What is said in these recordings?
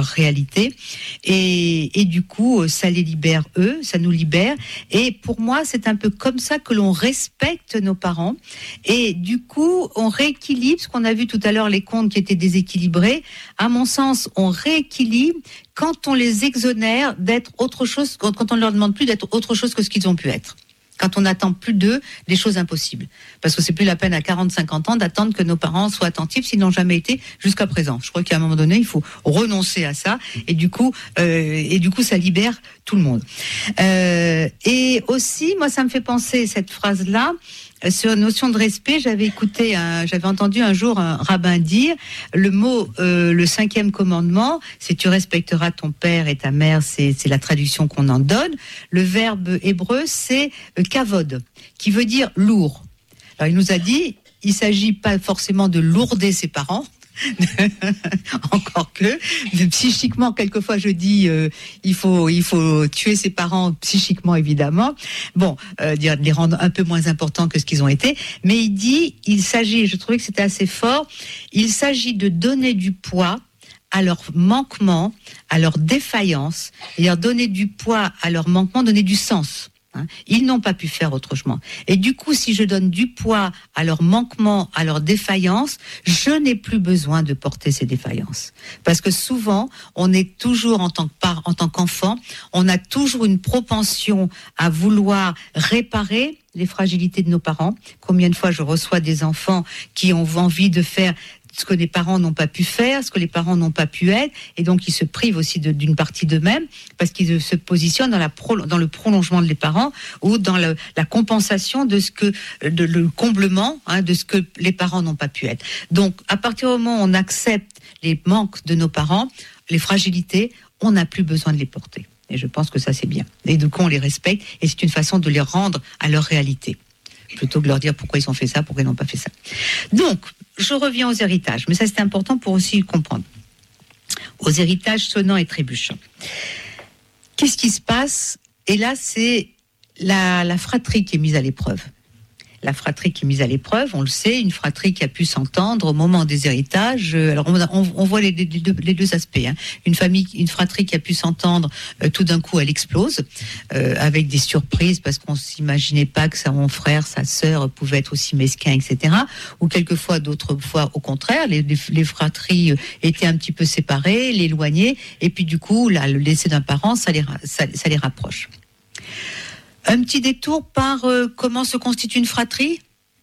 leur réalité. Et du coup, ça les libère eux, ça nous libère. Et pour moi, c'est un peu comme ça que l'on respecte nos parents. Et du coup, on rééquilibre ce qu'on a vu tout à l'heure, les comptes qui étaient déséquilibrés. À mon sens, on rééquilibre quand on les exonère d'être autre chose, quand on ne leur demande plus d'être autre chose que ce qu'ils ont pu être. Quand on n'attend plus d'eux des choses impossibles. Parce que c'est plus la peine à 40-50 ans d'attendre que nos parents soient attentifs s'ils n'ont jamais été jusqu'à présent. Je crois qu'à un moment donné, il faut renoncer à ça. Et du coup, ça libère tout le monde. Et aussi, moi, ça me fait penser, cette phrase-là, sur la notion de respect, j'avais entendu un jour un rabbin dire le mot, le 5e commandement, c'est tu respecteras ton père et ta mère, c'est la traduction qu'on en donne. Le verbe hébreu, c'est kavod, qui veut dire lourd. Alors il nous a dit, il s'agit pas forcément de lourder ses parents. Encore que psychiquement quelquefois je dis il faut tuer ses parents psychiquement évidemment, dire les rendre un peu moins importants que ce qu'ils ont été, mais il s'agit, je trouvais que c'était assez fort, il s'agit de donner du poids à leurs manquements, à leurs défaillances, et leur donner du poids à leurs manquements, donner du sens. Ils n'ont pas pu faire autrement. Et du coup, si je donne du poids à leurs manquements, à leurs défaillances, je n'ai plus besoin de porter ces défaillances. Parce que souvent, on est toujours, en tant qu'enfant, on a toujours une propension à vouloir réparer les fragilités de nos parents. Combien de fois je reçois des enfants qui ont envie de faire ce que les parents n'ont pas pu faire, ce que les parents n'ont pas pu être, et donc ils se privent aussi d'une partie d'eux-mêmes, parce qu'ils se positionnent dans le prolongement de les parents, ou dans la compensation de le comblement, de ce que les parents n'ont pas pu être. Donc, à partir du moment où on accepte les manques de nos parents, les fragilités, on n'a plus besoin de les porter. Et je pense que ça, c'est bien. Et du coup, on les respecte, et c'est une façon de les rendre à leur réalité, plutôt que de leur dire pourquoi ils ont fait ça, pourquoi ils n'ont pas fait ça. Donc, je reviens aux héritages, mais ça c'est important pour aussi comprendre. Aux héritages sonnants et trébuchants. Qu'est-ce qui se passe ? Et là, c'est la fratrie qui est mise à l'épreuve. La fratrie qui est mise à l'épreuve, on le sait, une fratrie qui a pu s'entendre au moment des héritages. Alors on voit les deux aspects. Une fratrie qui a pu s'entendre, tout d'un coup elle explose, avec des surprises parce qu'on s'imaginait pas que son frère, sa sœur pouvaient être aussi mesquins, etc. Ou quelquefois, d'autres fois, au contraire, les fratries étaient un petit peu séparées, éloignées, et puis du coup, là, le décès d'un parent, ça les rapproche. Un petit détour par comment se constitue une fratrie ?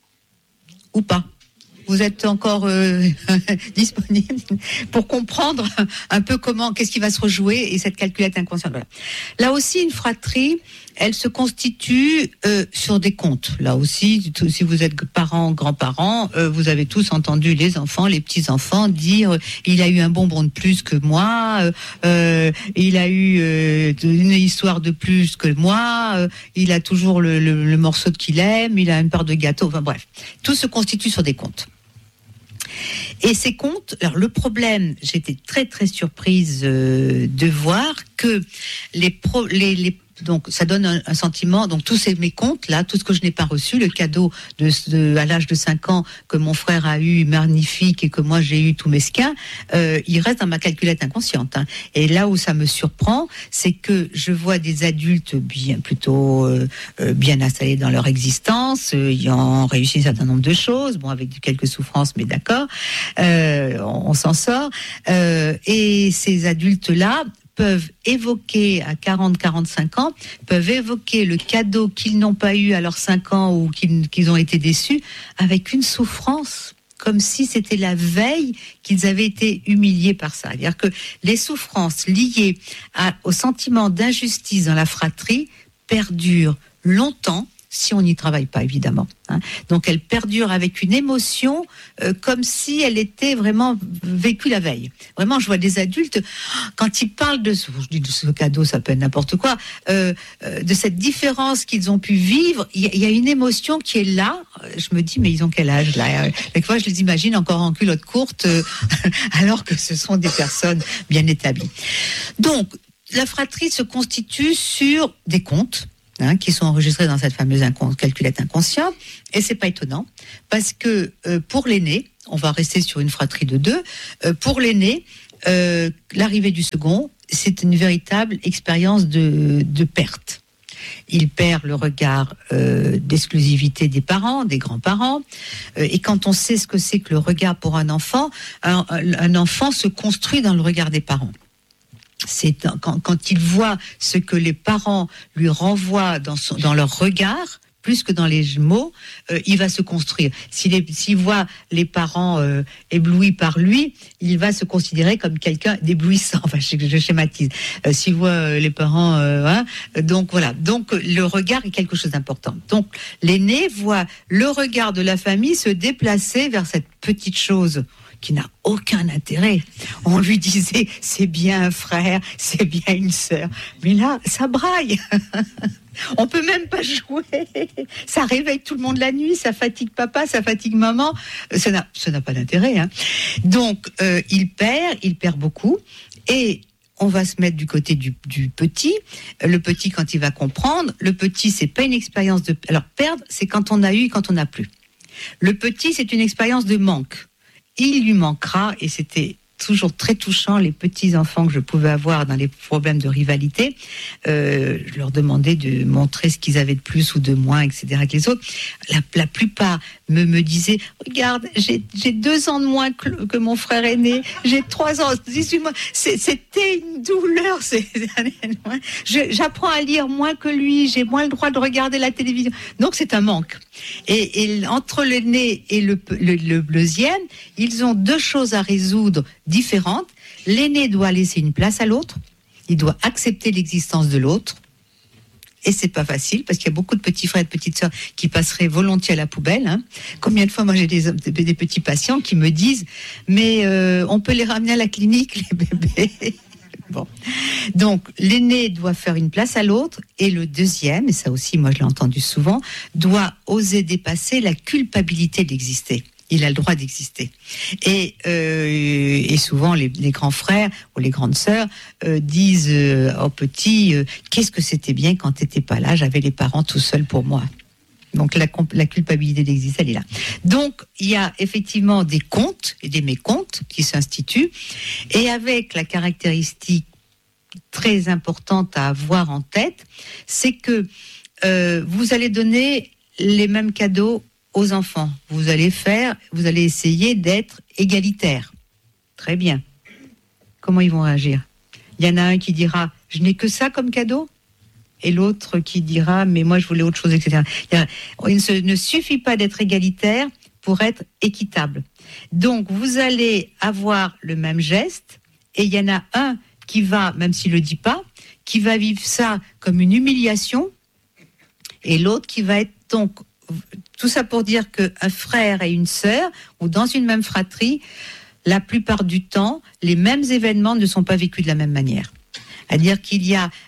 Ou pas ? Vous êtes encore disponible pour comprendre un peu qu'est-ce qui va se rejouer et cette calculette inconsciente. Voilà. Là aussi, une fratrie, elle se constitue sur des comptes. Là aussi, si vous êtes parents, grands-parents, vous avez tous entendu les enfants, les petits-enfants dire il a eu un bonbon de plus que moi, il a eu une histoire de plus que moi, il a toujours le morceau qu'il aime, il a une part de gâteau, enfin bref. Tout se constitue sur des comptes. Et ces comptes, alors le problème, j'étais très très surprise de voir que donc ça donne un sentiment, donc tous mes comptes là, tout ce que je n'ai pas reçu, le cadeau à l'âge de 5 ans que mon frère a eu magnifique et que moi j'ai eu tout mesquin, il reste dans ma calculette inconsciente. Et là où ça me surprend, c'est que je vois des adultes plutôt bien installés dans leur existence, ayant réussi un certain nombre de choses, avec quelques souffrances, mais d'accord, on s'en sort. Et ces adultes-là peuvent évoquer à 40-45 ans, peuvent évoquer le cadeau qu'ils n'ont pas eu à leurs 5 ans ou qu'ils ont été déçus avec une souffrance, comme si c'était la veille qu'ils avaient été humiliés par ça. C'est-à-dire que les souffrances liées au sentiment d'injustice dans la fratrie perdurent longtemps, si on n'y travaille pas, évidemment. Donc, elle perdure avec une émotion comme si elle était vraiment vécue la veille. Vraiment, je vois des adultes, quand ils parlent de ce cadeau, ça peut être n'importe quoi, de cette différence qu'ils ont pu vivre, il y a une émotion qui est là. Je me dis, mais ils ont quel âge, là ? Quelquefois, je les imagine encore en culotte courte, alors que ce sont des personnes bien établies. Donc, la fratrie se constitue sur des comptes, qui sont enregistrés dans cette fameuse calculette inconsciente, et c'est pas étonnant, parce que pour l'aîné, on va rester sur une fratrie de 2, pour l'aîné, l'arrivée du second, c'est une véritable expérience de perte. Il perd le regard d'exclusivité des parents, des grands-parents. Et quand on sait ce que c'est que le regard pour un enfant se construit dans le regard des parents. C'est quand il voit ce que les parents lui renvoient dans leur regard, plus que dans les mots, il va se construire. S'il voit les parents éblouis par lui, il va se considérer comme quelqu'un d'éblouissant. Enfin, je schématise. S'il voit les parents, donc voilà. Donc le regard est quelque chose d'important. Donc l'aîné voit le regard de la famille se déplacer vers cette petite chose qui n'a aucun intérêt. On lui disait, c'est bien un frère, c'est bien une sœur. Mais là, ça braille. On peut même pas jouer. Ça réveille tout le monde la nuit, ça fatigue papa, ça fatigue maman. Ça n'a pas d'intérêt. Hein. Donc, il perd beaucoup. Et on va se mettre du côté du petit. Le petit, quand il va comprendre, le petit, c'est pas une expérience de... Alors, perdre, c'est quand on a eu, quand on n'a plus. Le petit, c'est une expérience de manque. Il lui manquera, et c'était toujours très touchant, les petits-enfants que je pouvais avoir dans les problèmes de rivalité. Je leur demandais de montrer ce qu'ils avaient de plus ou de moins, etc. que les autres. La plupart me disaient, regarde, j'ai 2 ans de moins que mon frère aîné, j'ai 3 ans, 18 mois. C'était une douleur. J'apprends à lire moins que lui, j'ai moins le droit de regarder la télévision. Donc c'est un manque. Et entre l'aîné et le deuxième, ils ont 2 choses à résoudre différentes. L'aîné doit laisser une place à l'autre, il doit accepter l'existence de l'autre, et c'est pas facile parce qu'il y a beaucoup de petits frères et de petites sœurs qui passeraient volontiers à la poubelle. Hein. Combien de fois moi j'ai des petits patients qui me disent mais on peut les ramener à la clinique les bébés. Bon. Donc, l'aîné doit faire une place à l'autre, et le deuxième, et ça aussi, moi je l'ai entendu souvent, doit oser dépasser la culpabilité d'exister. Il a le droit d'exister. Et souvent, les grands frères ou les grandes sœurs disent aux petits, qu'est-ce que c'était bien quand t'étais pas là, j'avais les parents tout seuls pour moi. Donc la culpabilité d'exister, elle est là. Donc il y a effectivement des comptes et des mécomptes qui s'instituent, et avec la caractéristique très importante à avoir en tête, c'est que vous allez donner les mêmes cadeaux aux enfants. Vous allez essayer d'être égalitaire. Très bien. Comment ils vont réagir ? Il y en a un qui dira « je n'ai que ça comme cadeau », et l'autre qui dira « mais moi je voulais autre chose », etc. Il ne suffit pas d'être égalitaire pour être équitable. Donc vous allez avoir le même geste, et il y en a un qui va, même s'il ne le dit pas, qui va vivre ça comme une humiliation, et l'autre qui va être donc... Tout ça pour dire qu'un frère et une sœur, ou dans une même fratrie, la plupart du temps, les mêmes événements ne sont pas vécus de la même manière. C'est-à-dire qu'il y a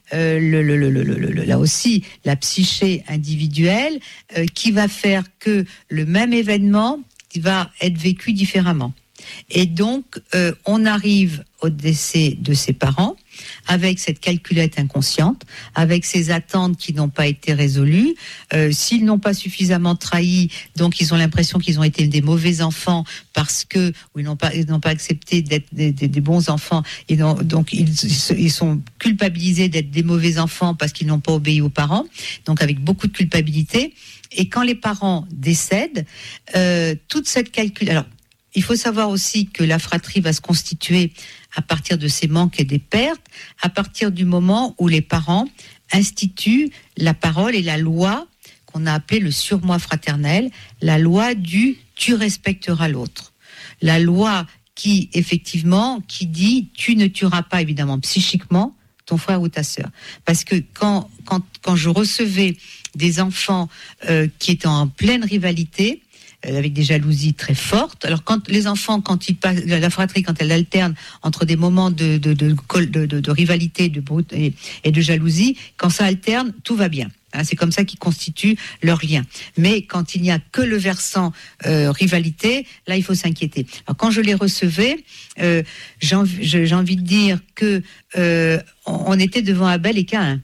là aussi la psyché individuelle qui va faire que le même événement va être vécu différemment. Et donc, on arrive au décès de ses parents avec cette calculette inconsciente, avec ces attentes qui n'ont pas été résolues. S'ils n'ont pas suffisamment trahi, donc ils ont l'impression qu'ils ont été des mauvais enfants parce que, ou ils n'ont pas accepté d'être des bons enfants, et donc ils sont culpabilisés d'être des mauvais enfants parce qu'ils n'ont pas obéi aux parents, donc avec beaucoup de culpabilité. Et quand les parents décèdent, toute cette calcul... Alors, il faut savoir aussi que la fratrie va se constituer à partir de ces manques et des pertes, à partir du moment où les parents instituent la parole et la loi qu'on a appelée le surmoi fraternel, la loi du « tu respecteras l'autre ». La loi qui, effectivement, qui dit « tu ne tueras pas, évidemment, psychiquement, ton frère ou ta sœur ». Parce que quand je recevais des enfants qui étaient en pleine rivalité, avec des jalousies très fortes. Alors quand les enfants, la fratrie, quand elle alterne entre des moments de rivalité, et de jalousie, quand ça alterne, tout va bien. Hein, c'est comme ça qu'ils constituent leur lien. Mais quand il n'y a que le versant rivalité, là il faut s'inquiéter. Alors quand je les recevais, j'ai envie de dire que on était devant Abel et Caïn.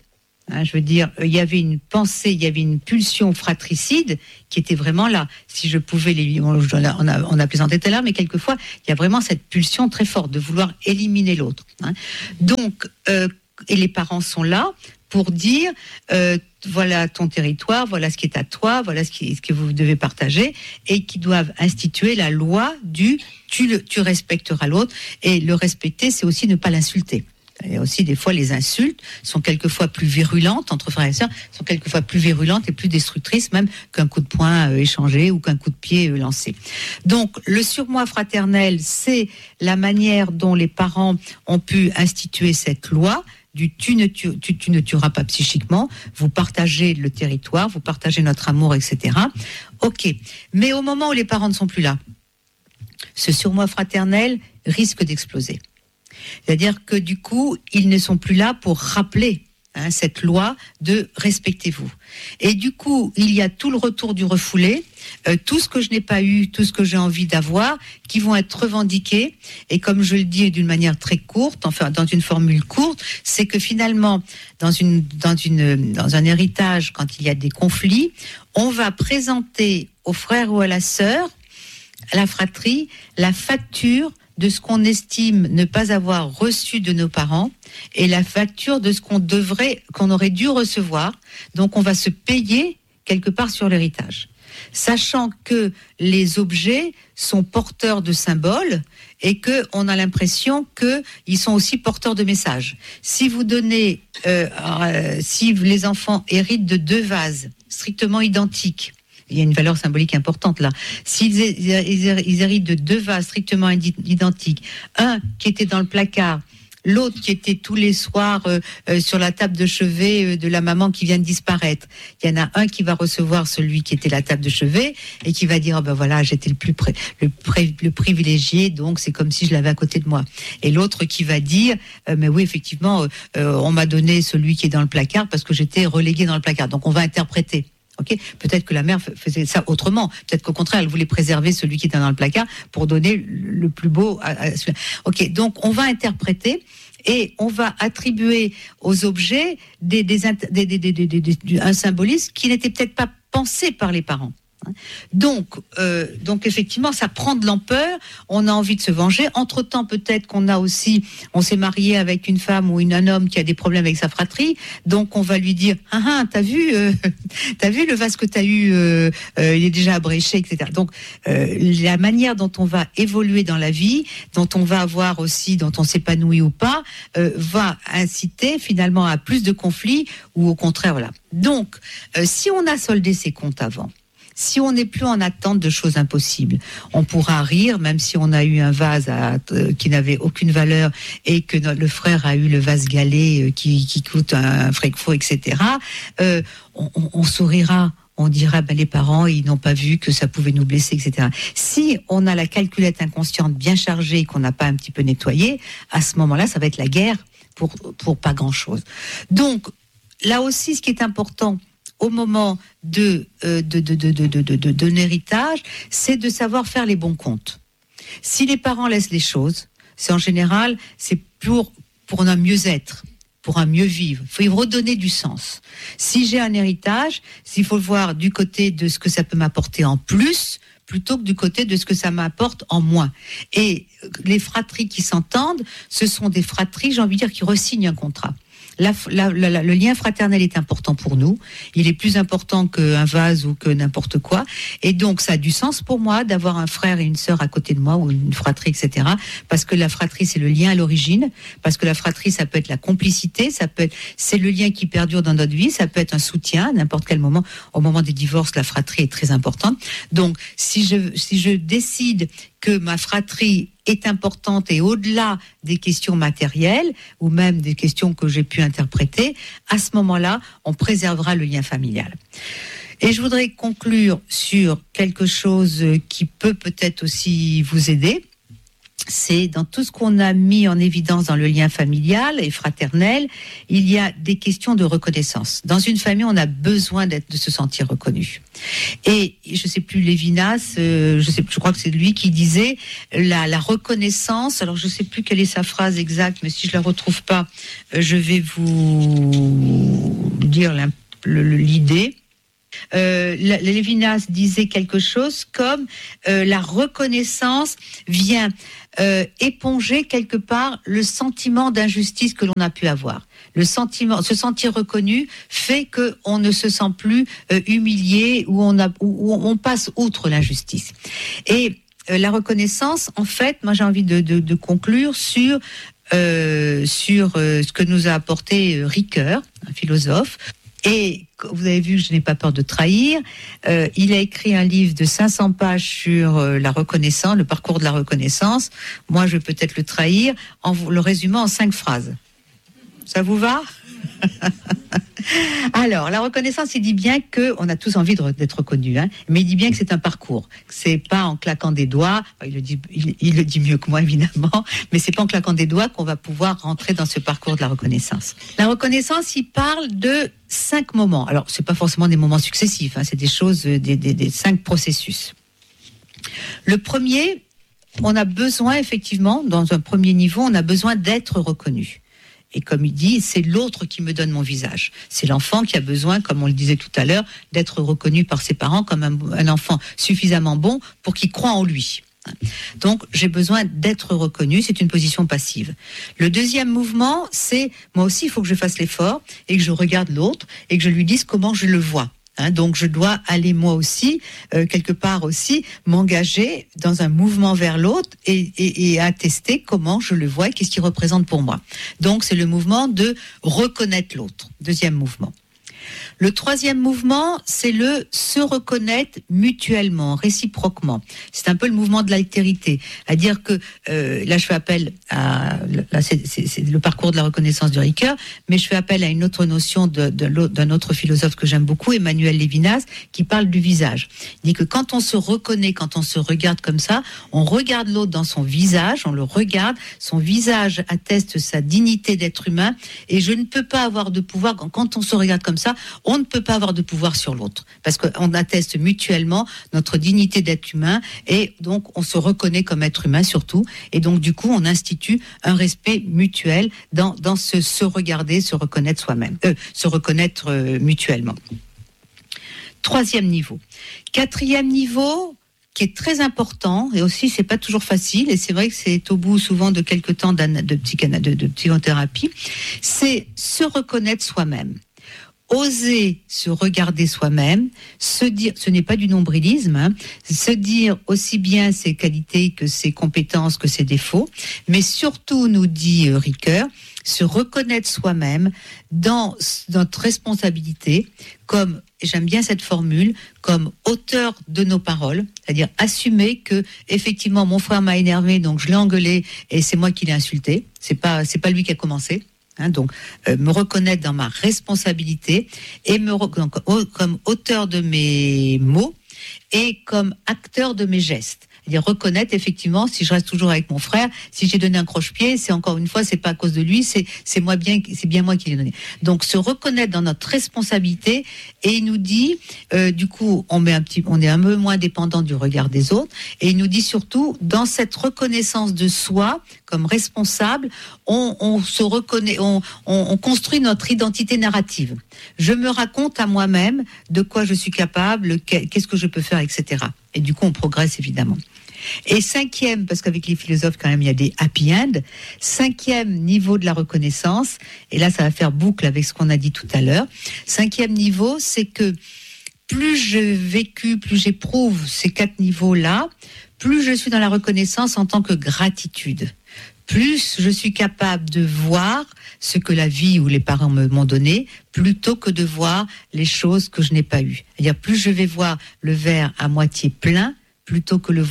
Je veux dire, il y avait une pensée, il y avait une pulsion fratricide qui était vraiment là. Si je pouvais on a plaisanté tout à l'heure, mais quelquefois, il y a vraiment cette pulsion très forte de vouloir éliminer l'autre. Donc, et les parents sont là pour dire, voilà ton territoire, voilà ce qui est à toi, voilà ce que vous devez partager, et qui doivent instituer la loi du tu respecteras l'autre. Et le respecter, c'est aussi ne pas l'insulter. Et aussi, des fois, les insultes sont quelquefois plus virulentes, entre frères et sœurs, sont quelquefois plus virulentes et plus destructrices même qu'un coup de poing échangé ou qu'un coup de pied lancé. Donc, le surmoi fraternel, c'est la manière dont les parents ont pu instituer cette loi du tu ne tueras pas psychiquement, vous partagez le territoire, vous partagez notre amour, etc. Ok, mais au moment où les parents ne sont plus là, ce surmoi fraternel risque d'exploser. C'est-à-dire que du coup, ils ne sont plus là pour rappeler cette loi de respectez-vous. Et du coup, il y a tout le retour du refoulé, tout ce que je n'ai pas eu, tout ce que j'ai envie d'avoir, qui vont être revendiqués. Et comme je le dis d'une manière très courte, enfin dans une formule courte, c'est que finalement, dans un héritage, quand il y a des conflits, on va présenter au frère ou à la sœur, à la fratrie, la facture de ce qu'on estime ne pas avoir reçu de nos parents et la facture de ce qu'on aurait dû recevoir. Donc, on va se payer quelque part sur l'héritage. Sachant que les objets sont porteurs de symboles et qu'on a l'impression qu'ils sont aussi porteurs de messages. Si vous donnez, si les enfants héritent de 2 vases strictement identiques, il y a une valeur symbolique importante là. S'ils héritent de 2 vases strictement identiques, un qui était dans le placard, l'autre qui était tous les soirs sur la table de chevet de la maman qui vient de disparaître. Il y en a un qui va recevoir celui qui était la table de chevet et qui va dire oh ben voilà, j'étais le privilégié, donc c'est comme si je l'avais à côté de moi. Et l'autre qui va dire mais oui effectivement on m'a donné celui qui est dans le placard parce que j'étais relégué dans le placard. Donc on va interpréter. Okay. Peut-être que la mère faisait ça autrement. Peut-être qu'au contraire, elle voulait préserver celui qui était dans le placard pour donner le plus beau à celui-là. Ok, donc on va interpréter et on va attribuer aux objets un symbolisme qui n'était peut-être pas pensé par les parents. Donc effectivement, ça prend de l'ampleur. On a envie de se venger. Entre-temps, peut-être on s'est marié avec une femme ou un homme qui a des problèmes avec sa fratrie. Donc, on va lui dire, t'as vu le vase que t'as eu, il est déjà abréché, etc. Donc, la manière dont on va évoluer dans la vie, dont on va avoir aussi, dont on s'épanouit ou pas, va inciter finalement à plus de conflits ou au contraire, voilà. Donc, si on a soldé ses comptes avant, si on n'est plus en attente de choses impossibles, on pourra rire, même si on a eu un vase qui n'avait aucune valeur et que le frère a eu le vase galet qui coûte un fric-faux, etc. On sourira. On dira, les parents, ils n'ont pas vu que ça pouvait nous blesser, etc. Si on a la calculette inconsciente bien chargée et qu'on n'a pas un petit peu nettoyé, à ce moment-là, ça va être la guerre pour pas grand-chose. Donc, là aussi, ce qui est important, au moment d'un héritage, c'est de savoir faire les bons comptes. Si les parents laissent les choses, c'est en général, c'est pour un mieux-être, pour un mieux vivre. Il faut y redonner du sens. Si j'ai un héritage, il faut le voir du côté de ce que ça peut m'apporter en plus, plutôt que du côté de ce que ça m'apporte en moins. Et les fratries qui s'entendent, ce sont des fratries, j'ai envie de dire, qui re-signent un contrat. Le lien fraternel est important pour nous. Il est plus important qu'un vase ou que n'importe quoi. Et donc, ça a du sens pour moi d'avoir un frère et une sœur à côté de moi ou une fratrie, etc. Parce que la fratrie, c'est le lien à l'origine. Parce que la fratrie, ça peut être la complicité. C'est le lien qui perdure dans notre vie. Ça peut être un soutien à n'importe quel moment. Au moment des divorces, la fratrie est très importante. Donc, si je décide que ma fratrie est importante et au-delà des questions matérielles ou même des questions que j'ai pu interpréter, à ce moment-là, on préservera le lien familial. Et je voudrais conclure sur quelque chose qui peut peut-être aussi vous aider. c'est dans tout ce qu'on a mis en évidence dans le lien familial et fraternel, il y a des questions de reconnaissance. Dans une famille, on a besoin de se sentir reconnu. Et je sais plus, Lévinas, je crois que c'est lui qui disait la reconnaissance. Alors je sais plus quelle est sa phrase exacte, mais si je la retrouve pas, je vais vous dire l'idée. Lévinas disait quelque chose comme la reconnaissance vient éponger quelque part le sentiment d'injustice que l'on a pu avoir. Se sentir reconnu fait qu'on ne se sent plus humilié ou on passe outre l'injustice. Et la reconnaissance, en fait, moi j'ai envie de conclure sur ce que nous a apporté Ricoeur, un philosophe. Et vous avez vu que je n'ai pas peur de trahir. Il a écrit un livre de 500 pages sur la reconnaissance, le parcours de la reconnaissance. Moi, je vais peut-être le trahir en le résumant en 5 phrases. Ça vous va ? Alors, la reconnaissance, il dit bien qu'on a tous envie d'être reconnus, mais il dit bien que c'est un parcours. C'est pas en claquant des doigts, il le dit mieux que moi évidemment, mais c'est pas en claquant des doigts qu'on va pouvoir rentrer dans ce parcours de la reconnaissance. La reconnaissance, il parle de 5 moments. Alors, c'est pas forcément des moments successifs, c'est des choses, des 5 processus. Le premier, on a besoin effectivement, dans un premier niveau, on a besoin d'être reconnu. Et comme il dit, c'est l'autre qui me donne mon visage. C'est l'enfant qui a besoin, comme on le disait tout à l'heure, d'être reconnu par ses parents comme un enfant suffisamment bon pour qu'il croie en lui. Donc, j'ai besoin d'être reconnu, c'est une position passive. Le deuxième mouvement, c'est, moi aussi, il faut que je fasse l'effort et que je regarde l'autre et que je lui dise comment je le vois. Donc je dois aller moi aussi, quelque part aussi, m'engager dans un mouvement vers l'autre et attester comment je le vois et qu'est-ce qu'il représente pour moi. Donc c'est le mouvement de reconnaître l'autre, deuxième mouvement. Le troisième mouvement, c'est le se reconnaître mutuellement, réciproquement. C'est un peu le mouvement de l'altérité. À dire que, là je fais appel à, là c'est le parcours de la reconnaissance de Ricoeur, mais je fais appel à une autre notion d'un autre philosophe que j'aime beaucoup, Emmanuel Lévinas, qui parle du visage. Il dit que quand on se reconnaît, quand on se regarde comme ça, on regarde l'autre dans son visage, on le regarde, son visage atteste sa dignité d'être humain, et je ne peux pas avoir de pouvoir, quand on se regarde comme ça, on ne peut pas avoir de pouvoir sur l'autre, parce qu'on atteste mutuellement notre dignité d'être humain, et donc on se reconnaît comme être humain surtout, et donc du coup on institue un respect mutuel dans se regarder, se reconnaître soi-même, se reconnaître mutuellement. Troisième niveau. Quatrième niveau, qui est très important, et aussi c'est pas toujours facile, et c'est vrai que c'est au bout souvent de quelques temps de psychothérapie, c'est se reconnaître soi-même. Oser se regarder soi-même, se dire, ce n'est pas du nombrilisme, se dire aussi bien ses qualités que ses compétences, que ses défauts, mais surtout, nous dit Ricoeur, se reconnaître soi-même dans notre responsabilité, comme, j'aime bien cette formule, comme auteur de nos paroles, c'est-à-dire assumer que, effectivement, mon frère m'a énervé, donc je l'ai engueulé, et c'est moi qui l'ai insulté, c'est pas lui qui a commencé. Donc, me reconnaître dans ma responsabilité et comme auteur de mes mots et comme acteur de mes gestes. C'est-à-dire reconnaître effectivement, si je reste toujours avec mon frère, si j'ai donné un croche-pied, c'est encore une fois, c'est pas à cause de lui, c'est bien moi qui l'ai donné. Donc se reconnaître dans notre responsabilité, et il nous dit, du coup, on est un peu moins dépendant du regard des autres, et il nous dit surtout, dans cette reconnaissance de soi comme responsable, on se reconnaît, on construit notre identité narrative. Je me raconte à moi-même de quoi je suis capable, qu'est-ce que je peux faire, etc. Et du coup, on progresse évidemment. Et cinquième, parce qu'avec les philosophes, quand même, il y a des happy end. Cinquième niveau de la reconnaissance, et là, ça va faire boucle avec ce qu'on a dit tout à l'heure. Cinquième niveau, c'est que plus j'ai vécu, plus j'éprouve ces 4 niveaux-là, plus je suis dans la reconnaissance en tant que gratitude. Plus je suis capable de voir ce que la vie ou les parents m'ont donné, plutôt que de voir les choses que je n'ai pas eues. C'est-à-dire, plus je vais voir le verre à moitié plein, plutôt que le voir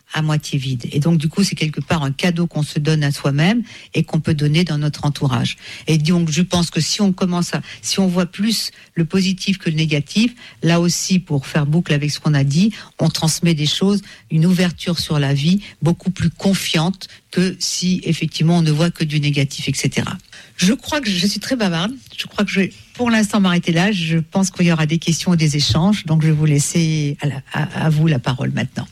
à moitié vide. Et donc, du coup, c'est quelque part un cadeau qu'on se donne à soi-même et qu'on peut donner dans notre entourage. Et donc, je pense que si on voit plus le positif que le négatif, là aussi, pour faire boucle avec ce qu'on a dit, on transmet des choses, une ouverture sur la vie beaucoup plus confiante que si, effectivement, on ne voit que du négatif, etc. Je crois que je suis très bavarde. Je crois que je vais, pour l'instant, m'arrêter là. Je pense qu'il y aura des questions et des échanges. Donc, je vais vous laisser à vous la parole maintenant.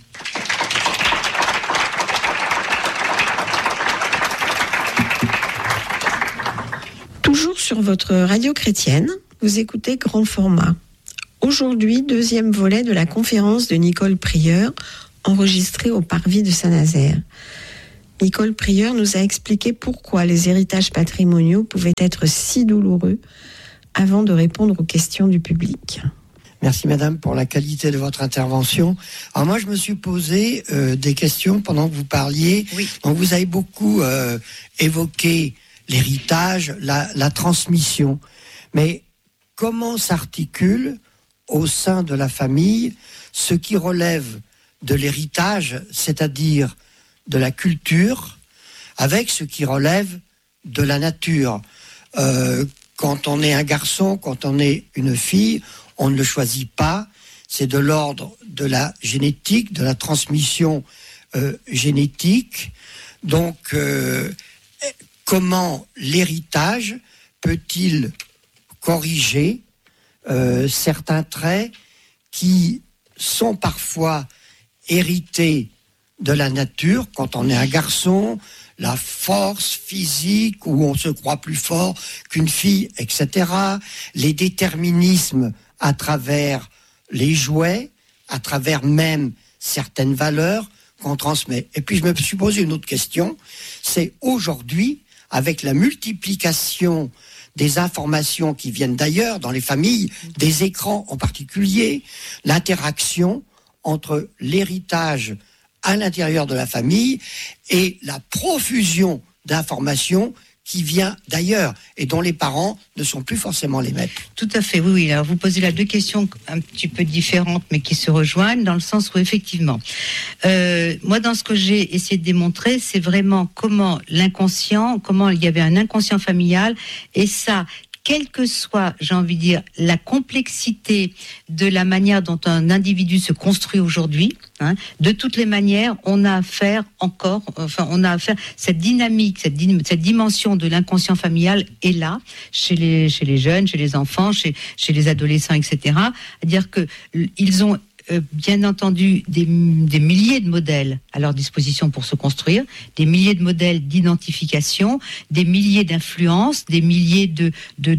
Toujours sur votre radio chrétienne, vous écoutez Grand Format. Aujourd'hui, deuxième volet de la conférence de Nicole Prieur, enregistrée au Parvis de Saint-Nazaire. Nicole Prieur nous a expliqué pourquoi les héritages patrimoniaux pouvaient être si douloureux avant de répondre aux questions du public. Merci madame pour la qualité de votre intervention. Alors moi je me suis posé des questions pendant que vous parliez. Oui. Donc vous avez beaucoup évoqué l'héritage, la transmission. Mais comment s'articule au sein de la famille ce qui relève de l'héritage, c'est-à-dire de la culture, avec ce qui relève de la nature? Quand on est un garçon, quand on est une fille, on ne le choisit pas. C'est de l'ordre de la génétique, de la transmission génétique. Donc, comment l'héritage peut-il corriger certains traits qui sont parfois hérités de la nature, quand on est un garçon, la force physique, où on se croit plus fort qu'une fille, etc. Les déterminismes à travers les jouets, à travers même certaines valeurs qu'on transmet. Et puis je me suis posé une autre question, c'est aujourd'hui, avec la multiplication des informations qui viennent d'ailleurs dans les familles, des écrans en particulier, l'interaction entre l'héritage à l'intérieur de la famille et la profusion d'informations qui vient d'ailleurs et dont les parents ne sont plus forcément les maîtres. Tout à fait, oui. Alors vous posez là deux questions un petit peu différentes mais qui se rejoignent dans le sens où effectivement, moi dans ce que j'ai essayé de démontrer, c'est vraiment comment il y avait un inconscient familial et ça, quelle que soit, j'ai envie de dire, la complexité de la manière dont un individu se construit aujourd'hui, de toutes les manières, on a affaire cette dynamique, cette dimension de l'inconscient familial est là, chez les jeunes, chez les enfants, chez les adolescents, etc. C'est-à-dire que ils ont bien entendu des milliers de modèles à leur disposition pour se construire, des milliers de modèles d'identification, des milliers d'influences, des milliers de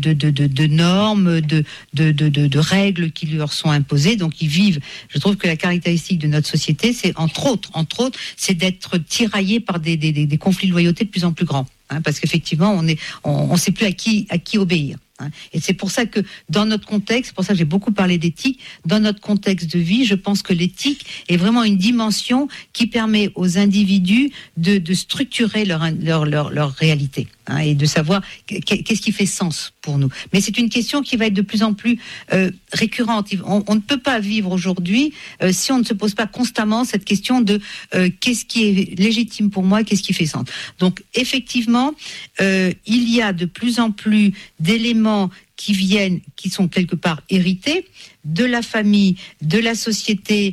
normes, de règles qui leur sont imposées. Donc ils vivent. Je trouve que la caractéristique de notre société, c'est entre autres, c'est d'être tiraillé par des conflits de loyauté de plus en plus grands. Parce qu'effectivement, on sait plus à qui obéir. Et c'est pour ça que dans notre contexte, c'est pour ça que j'ai beaucoup parlé d'éthique, dans notre contexte de vie, je pense que l'éthique est vraiment une dimension qui permet aux individus de structurer leur réalité, et de savoir qu'est-ce qui fait sens pour nous. Mais c'est une question qui va être de plus en plus récurrente. On ne peut pas vivre aujourd'hui si on ne se pose pas constamment cette question de qu'est-ce qui est légitime pour moi, qu'est-ce qui fait sens. Donc effectivement, il y a de plus en plus d'éléments qui sont quelque part hérités de la famille, de la société,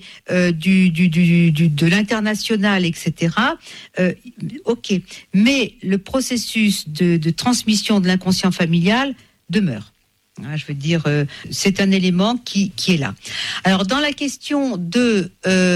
de l'international, etc. Ok, mais le processus de transmission de l'inconscient familial demeure. Je veux dire, c'est un élément qui est là. Alors, dans la question de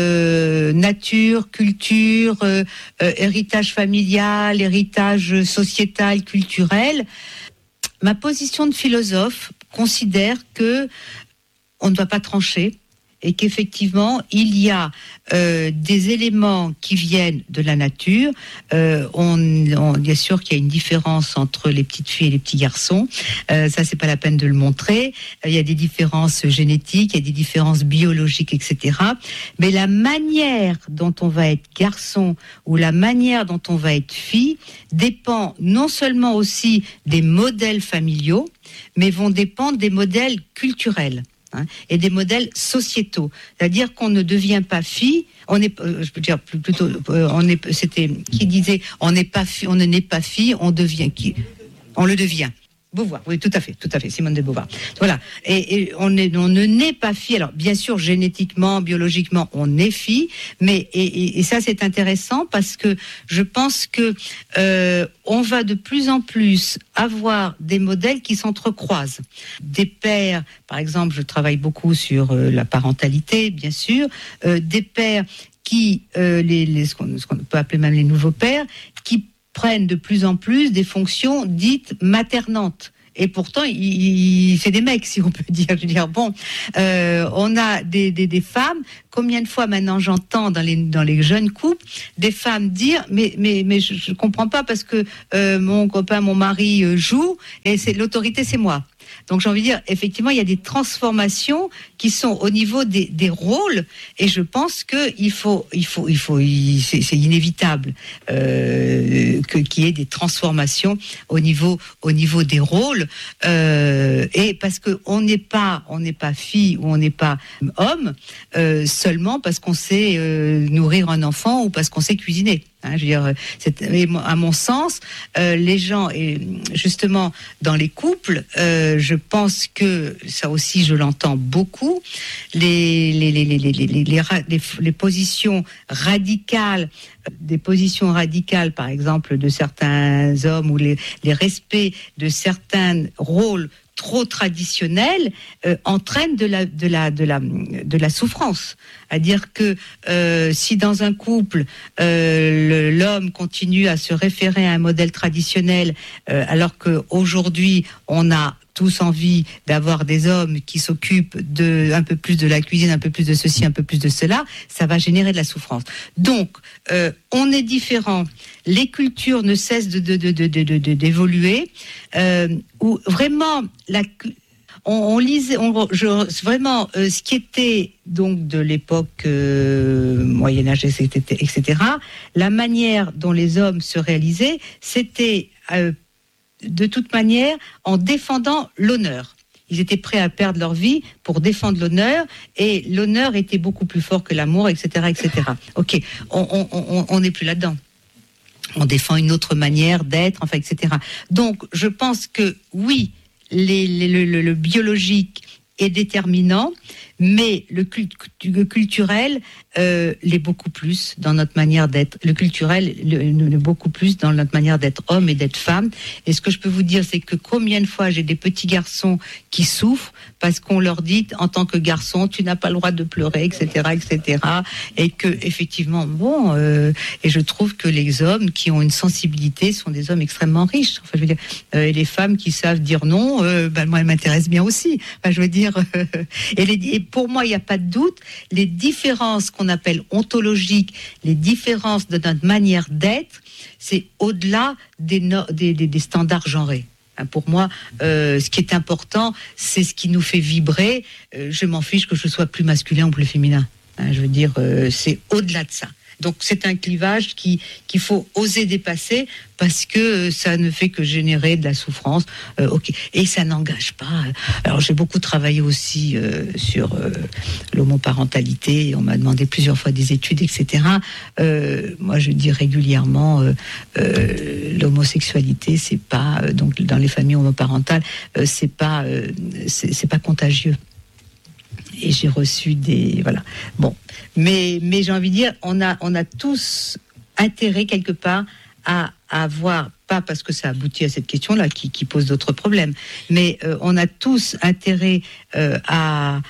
nature, culture, héritage familial, héritage sociétal, culturel, ma position de philosophe considère que on ne doit pas trancher et qu'effectivement, il y a des éléments qui viennent de la nature. Bien sûr qu'il y a une différence entre les petites filles et les petits garçons. Ça, c'est pas la peine de le montrer. Il y a des différences génétiques, il y a des différences biologiques, etc. Mais la manière dont on va être garçon ou la manière dont on va être fille dépend non seulement aussi des modèles familiaux, mais vont dépendre des modèles culturels. et des modèles sociétaux. C'est-à-dire qu'on ne devient pas fille, on est, je peux dire plutôt, c'était qui disait, on n'est pas fille, on ne naît pas fille, on devient qui, on le devient. Beauvoir, oui, tout à fait, Simone de Beauvoir. Voilà, et on ne naît pas fille. Alors, bien sûr, génétiquement, biologiquement, on est fille, mais et ça c'est intéressant parce que je pense que on va de plus en plus avoir des modèles qui s'entrecroisent. Des pères, par exemple, je travaille beaucoup sur la parentalité, bien sûr, des pères qui ce qu'on peut appeler même les nouveaux pères, qui prennent de plus en plus des fonctions dites maternantes. Et pourtant, c'est des mecs, si on peut dire. Je veux dire, bon, on a des femmes. Combien de fois maintenant j'entends dans les jeunes couples des femmes dire, mais je comprends pas parce que mon copain, mon mari joue et l'autorité, c'est moi. Donc j'ai envie de dire, effectivement, il y a des transformations qui sont au niveau des rôles, et je pense que c'est inévitable qu'il y ait des transformations au niveau des rôles, et parce que on n'est pas fille ou on n'est pas homme seulement parce qu'on sait nourrir un enfant ou parce qu'on sait cuisiner. Je veux dire, à mon sens, les gens, et justement dans les couples, je pense que ça aussi je l'entends beaucoup, les positions radicales, par exemple de certains hommes, ou les respects de certains rôles trop traditionnels entraînent de la souffrance. C'est-à-dire que si dans un couple l'homme continue à se référer à un modèle traditionnel, alors qu'aujourd'hui on a tous envie d'avoir des hommes qui s'occupent un peu plus de la cuisine, un peu plus de ceci, un peu plus de cela, ça va générer de la souffrance. Donc, on est différents. Les cultures ne cessent d'évoluer. Où vraiment, on lisait, vraiment, ce qui était donc de l'époque Moyen Âge, etc. La manière dont les hommes se réalisaient, c'était de toute manière en défendant l'honneur. Ils étaient prêts à perdre leur vie pour défendre l'honneur, et l'honneur était beaucoup plus fort que l'amour, etc., etc. Ok, on n'est plus là-dedans. On défend une autre manière d'être, enfin, etc. Donc, je pense que oui, le biologique est déterminant, mais le culturel l'est beaucoup plus dans notre manière d'être. Le culturel l'est beaucoup plus dans notre manière d'être homme et d'être femme. Et ce que je peux vous dire, c'est que combien de fois j'ai des petits garçons qui souffrent parce qu'on leur dit, en tant que garçon, tu n'as pas le droit de pleurer, etc., etc. Et que, effectivement, et je trouve que les hommes qui ont une sensibilité sont des hommes extrêmement riches. Enfin, je veux dire, et les femmes qui savent dire non, moi, elles m'intéressent bien aussi. Enfin, je veux dire, et pour moi, il n'y a pas de doute, les différences qu'on appelle ontologiques, les différences de notre manière d'être, c'est au-delà des standards genrés. Pour moi, ce qui est important, c'est ce qui nous fait vibrer. Je m'en fiche que je sois plus masculin ou plus féminin. Je veux dire, c'est au-delà de ça. Donc c'est un clivage qu'il faut oser dépasser, parce que ça ne fait que générer de la souffrance. Et ça n'engage pas. Alors j'ai beaucoup travaillé aussi sur l'homoparentalité. On m'a demandé plusieurs fois des études, etc. Moi je dis régulièrement, l'homosexualité, c'est pas, donc dans les familles homoparentales, c'est pas contagieux. Et j'ai reçu voilà. Bon, mais j'ai envie de dire, on a tous intérêt quelque part à avoir, pas parce que ça aboutit à cette question-là qui pose d'autres problèmes, mais on a tous intérêt à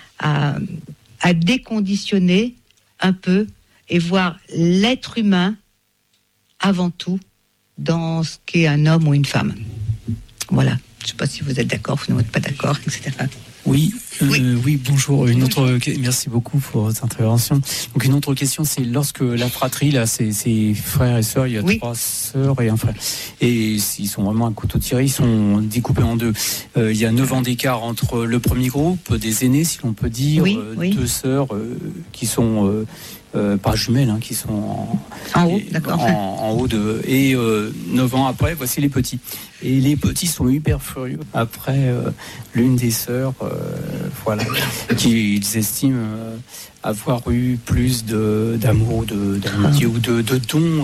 déconditionner un peu et voir l'être humain avant tout dans ce qu'est un homme ou une femme. Voilà. Je ne sais pas si vous êtes d'accord, vous n'êtes pas d'accord, etc. Oui, bonjour. Merci beaucoup pour votre intervention. Donc une autre question, c'est lorsque la fratrie, là, c'est frères et sœurs, il y a 3 sœurs et un frère, et ils sont vraiment un couteau tiré, ils sont découpés en deux. Il y a 9 ans d'écart entre le premier groupe des aînés, si l'on peut dire, 2 sœurs qui sont pas jumelles, qui sont en haut, d'accord. En haut de, et 9 ans après, voici les petits. Et les petits sont hyper furieux après l'une des sœurs, qu'ils estiment avoir eu plus d'amour, d'amitié ou de dons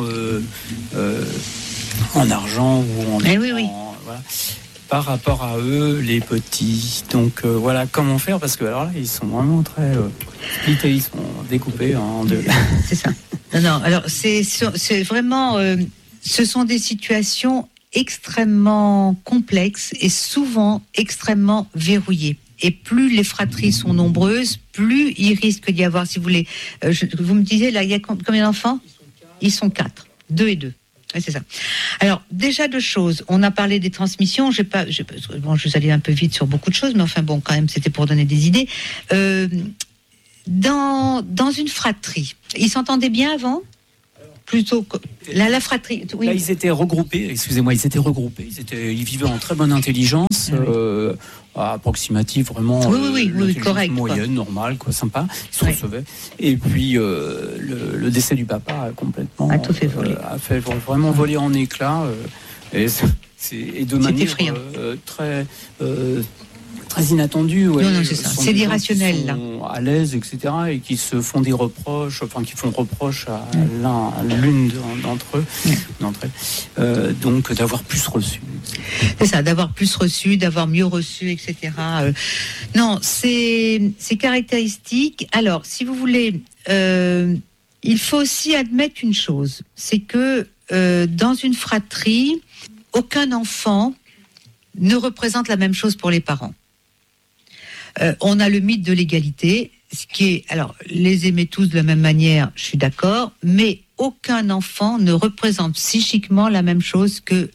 en argent ou en voilà, par rapport à eux, les petits. Donc voilà, comment faire, parce que alors là, ils sont vraiment très splittés, ils sont découpés en deux. C'est ça. Non, alors c'est vraiment, ce sont des situations extrêmement complexes et souvent extrêmement verrouillées. Et plus les fratries sont nombreuses, plus il risque d'y avoir, si vous voulez. Vous me disiez, là, il y a combien d'enfants ? Ils sont 4. 2 et 2. Oui, c'est ça. Alors, déjà 2 choses. On a parlé des transmissions. Je suis allée un peu vite sur beaucoup de choses, mais enfin bon, quand même, c'était pour donner des idées. Dans une fratrie, ils s'entendaient bien avant ? Plutôt la fratrie. Oui. Là, ils étaient regroupés. Excusez-moi, ils vivaient en très bonne intelligence, approximative, vraiment. Oui, correct. Moyenne, normale, sympa. Ils se recevaient. Et puis le décès du papa a complètement a tout fait voler. A fait vraiment voler en éclats. Et de manière très inattendue. Ouais, non, c'est ça. C'est l'irrationnel, là. À l'aise, etc. Et qui se font des reproches, qui font reproche à l'une d'entre elles. Donc, d'avoir plus reçu. C'est ça, d'avoir plus reçu, d'avoir mieux reçu, etc. Non, c'est caractéristique. Alors, si vous voulez, il faut aussi admettre une chose. C'est que dans une fratrie, aucun enfant ne représente la même chose pour les parents. On a le mythe de l'égalité, ce qui est, alors, les aimer tous de la même manière, je suis d'accord, mais aucun enfant ne représente psychiquement la même chose que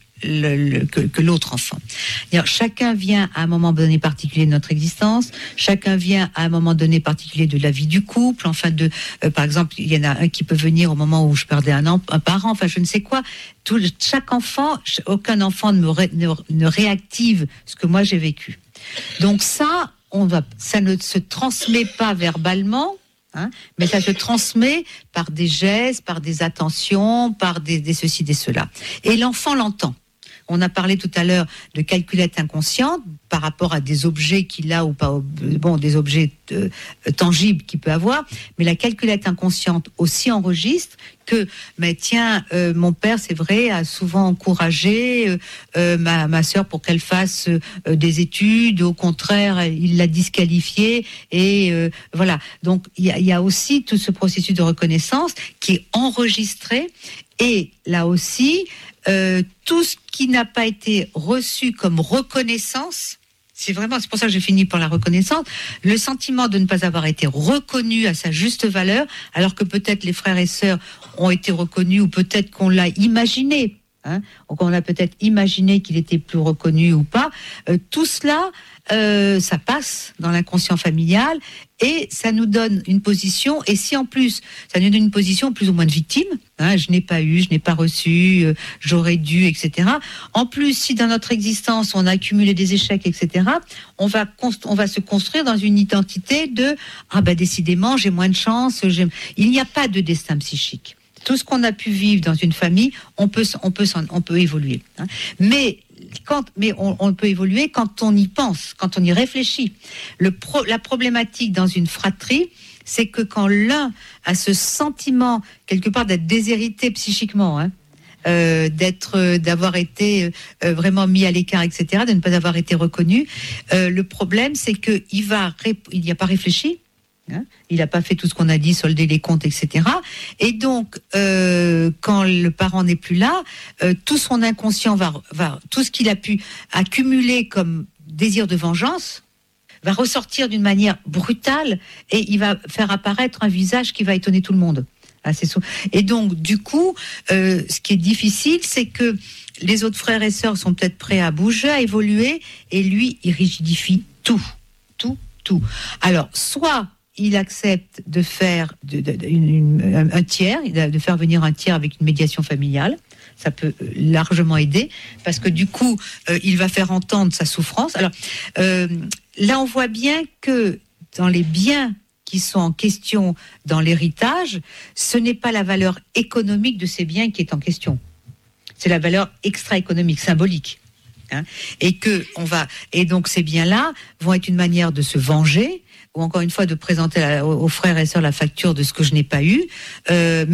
l'autre enfant. C'est-à-dire, chacun vient à un moment donné particulier de notre existence, chacun vient à un moment donné particulier de la vie du couple, par exemple, il y en a un qui peut venir au moment où je perdais un parent, enfin je ne sais quoi. Chaque enfant, aucun enfant ne réactive ce que moi j'ai vécu. Donc ça ne se transmet pas verbalement, mais ça se transmet par des gestes, par des attentions, par des ceci, des cela. Et l'enfant l'entend. On a parlé tout à l'heure de calculette inconsciente par rapport à des objets qu'il a ou pas, des objets tangibles qu'il peut avoir, mais la calculette inconsciente aussi enregistre que, mon père, c'est vrai, a souvent encouragé ma sœur pour qu'elle fasse des études, au contraire, il l'a disqualifiée, et voilà. Donc, il y a aussi tout ce processus de reconnaissance qui est enregistré, et là aussi, tout ce qui n'a pas été reçu comme reconnaissance, c'est pour ça que je finis par la reconnaissance, le sentiment de ne pas avoir été reconnu à sa juste valeur, alors que peut-être les frères et sœurs ont été reconnus, ou peut-être qu'on l'a imaginé, on a peut-être imaginé qu'il était plus reconnu ou pas. Tout cela, ça passe dans l'inconscient familial, et ça nous donne une position, et si en plus ça nous donne une position plus ou moins de victime, je n'ai pas eu, je n'ai pas reçu, j'aurais dû, etc. En plus, si dans notre existence on a accumulé des échecs, etc., on va se construire dans une identité de décidément j'ai moins de chance. Il n'y a pas de destin psychique. Tout ce qu'on a pu vivre dans une famille, on peut évoluer. Mais on peut évoluer quand on y pense, quand on y réfléchit. La problématique dans une fratrie, c'est que quand l'un a ce sentiment, quelque part, d'être déshérité psychiquement, d'avoir été vraiment mis à l'écart, etc., de ne pas avoir été reconnu, le problème, c'est qu'il n'y a pas réfléchi. Il n'a pas fait tout ce qu'on a dit, solder les comptes, etc. Et donc, quand le parent n'est plus là, tout son inconscient tout ce qu'il a pu accumuler comme désir de vengeance va ressortir d'une manière brutale, et il va faire apparaître un visage qui va étonner tout le monde. Et donc, du coup, ce qui est difficile, c'est que les autres frères et sœurs sont peut-être prêts à bouger, à évoluer, et lui, il rigidifie tout. Alors, soit il accepte de faire un tiers, de faire venir un tiers avec une médiation familiale. Ça peut largement aider, parce que du coup, il va faire entendre sa souffrance. Alors, là, on voit bien que dans les biens qui sont en question dans l'héritage, ce n'est pas la valeur économique de ces biens qui est en question. C'est la valeur extra-économique, symbolique. Et donc ces biens-là vont être une manière de se venger, ou encore une fois de présenter aux frères et sœurs la facture de ce que je n'ai pas eu, mais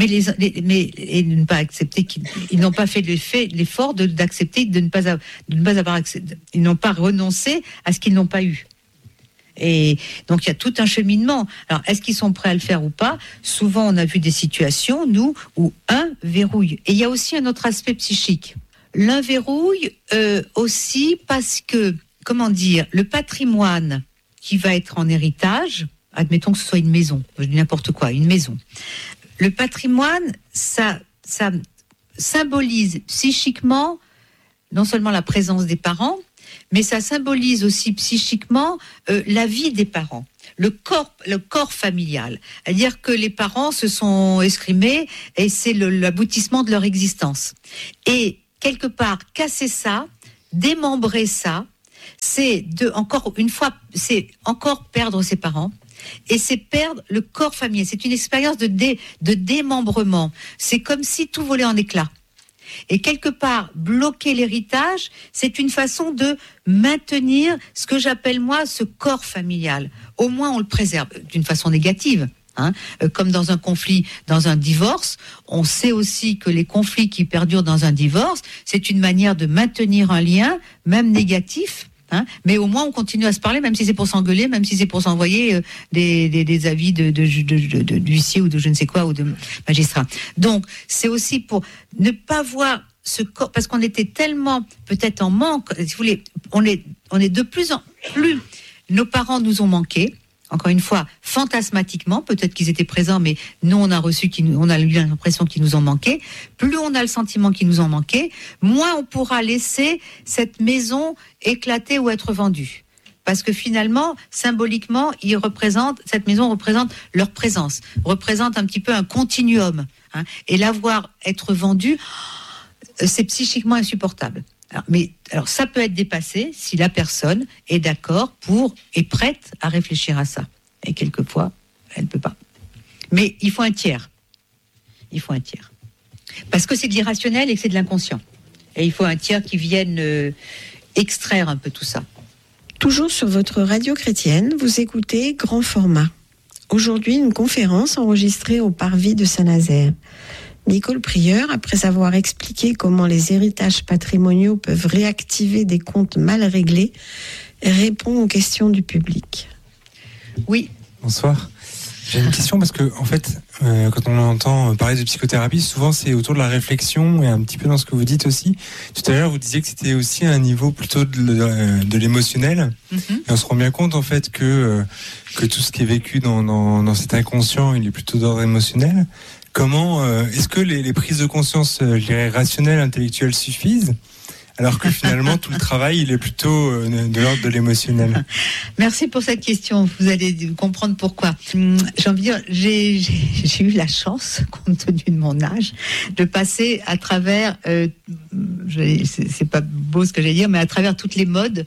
ne pas accepter qu'ils n'ont pas fait l'effort d'accepter de ne pas avoir accepté. Ils n'ont pas renoncé à ce qu'ils n'ont pas eu. Et donc il y a tout un cheminement. Alors est-ce qu'ils sont prêts à le faire ou pas ? Souvent on a vu des situations, nous, où un verrouille. Et il y a aussi un autre aspect psychique. L'un verrouille aussi parce que, le patrimoine qui va être en héritage, admettons que ce soit une maison, je dis n'importe quoi, une maison. Le patrimoine, ça symbolise psychiquement non seulement la présence des parents, mais ça symbolise aussi psychiquement la vie des parents, le corps familial. C'est-à-dire que les parents se sont exprimés et c'est l'aboutissement de leur existence. Et quelque part, casser ça, démembrer ça, c'est encore perdre ses parents et c'est perdre le corps familial. C'est une expérience de démembrement. C'est comme si tout volait en éclats. Et quelque part, bloquer l'héritage, c'est une façon de maintenir ce que j'appelle moi ce corps familial. Au moins, on le préserve d'une façon négative. Comme dans un conflit, dans un divorce, on sait aussi que les conflits qui perdurent dans un divorce, c'est une manière de maintenir un lien, même négatif. Mais au moins on continue à se parler, même si c'est pour s'engueuler, même si c'est pour s'envoyer des avis d'huissier ou de je ne sais quoi ou de magistrat. Donc c'est aussi pour ne pas voir ce corps, parce qu'on était tellement peut-être en manque. Si vous voulez, on est de plus en plus. Nos parents nous ont manqué. Encore une fois, fantasmatiquement, peut-être qu'ils étaient présents, mais nous, on a eu l'impression qu'ils nous ont manqué. Plus on a le sentiment qu'ils nous ont manqué, moins on pourra laisser cette maison éclater ou être vendue. Parce que finalement, symboliquement, cette maison représente leur présence, représente un petit peu un continuum. Et la voir être vendue, c'est psychiquement insupportable. Alors ça peut être dépassé si la personne est d'accord est prête à réfléchir à ça. Et quelquefois, elle ne peut pas. Mais il faut un tiers. Parce que c'est de l'irrationnel et que c'est de l'inconscient. Et il faut un tiers qui vienne extraire un peu tout ça. Toujours sur votre radio chrétienne, vous écoutez Grand Format. Aujourd'hui, une conférence enregistrée au Parvis de Saint-Nazaire. Nicole Prieur, après avoir expliqué comment les héritages patrimoniaux peuvent réactiver des comptes mal réglés, répond aux questions du public. Oui. Bonsoir. J'ai une question parce que, en fait, quand on entend parler de psychothérapie, souvent c'est autour de la réflexion et un petit peu dans ce que vous dites aussi. Tout à l'heure, vous disiez que c'était aussi un niveau plutôt de l'émotionnel. Mm-hmm. Et on se rend bien compte, en fait, que tout ce qui est vécu dans cet inconscient, il est plutôt d'ordre émotionnel. Comment est-ce que les prises de conscience, je dirais, rationnelles, intellectuelles suffisent, alors que finalement tout le travail il est plutôt de l'ordre de l'émotionnel? Merci pour cette question. Vous allez comprendre pourquoi. J'ai envie de dire, j'ai eu la chance, compte tenu de mon âge, de passer à travers. C'est pas beau ce que j'ai dire, mais à travers tous les modes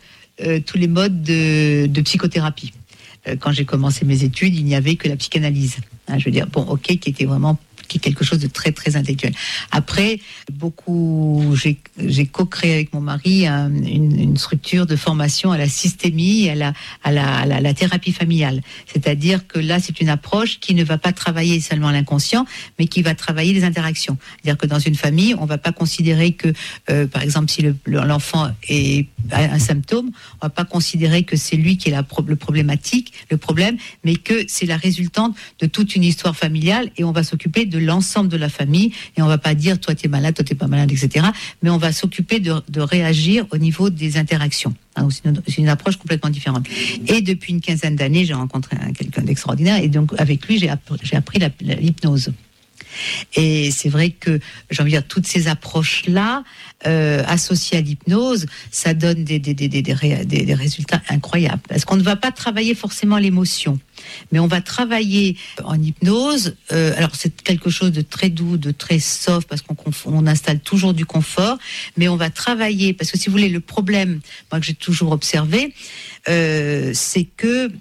de psychothérapie. Quand j'ai commencé mes études, il n'y avait que la psychanalyse. Je veux dire, qui était vraiment quelque chose de très très intellectuel. Après, j'ai co-créé avec mon mari une structure de formation à la systémie et à la thérapie familiale. C'est-à-dire que là, c'est une approche qui ne va pas travailler seulement l'inconscient, mais qui va travailler les interactions. C'est-à-dire que dans une famille, on ne va pas considérer que, par exemple, si l'enfant a un symptôme, on ne va pas considérer que c'est lui qui est le problème, mais que c'est la résultante de toute une histoire familiale et on va s'occuper de l'ensemble de la famille et on va pas dire toi t'es malade, toi t'es pas malade, etc. Mais on va s'occuper de réagir au niveau des interactions. C'est une approche complètement différente. Et depuis une quinzaine d'années, j'ai rencontré quelqu'un d'extraordinaire et donc avec lui j'ai appris l'hypnose. Et c'est vrai que, j'ai envie de dire, toutes ces approches-là, associées à l'hypnose, ça donne des résultats incroyables. Parce qu'on ne va pas travailler forcément l'émotion, mais on va travailler en hypnose. Alors c'est quelque chose de très doux, de très soft, parce qu'on installe toujours du confort, mais on va travailler, parce que si vous voulez, le problème, moi que j'ai toujours observé, c'est que